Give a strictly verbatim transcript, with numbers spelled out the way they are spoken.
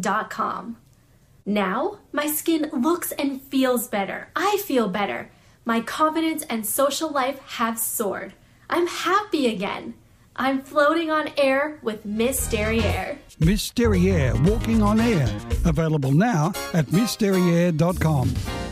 dot com. Now, my skin looks and feels better. I feel better. My confidence and social life have soared. I'm happy again. I'm floating on air with Miss Derriere. Miss Derriere, walking on air. Available now at miss derriere dot com.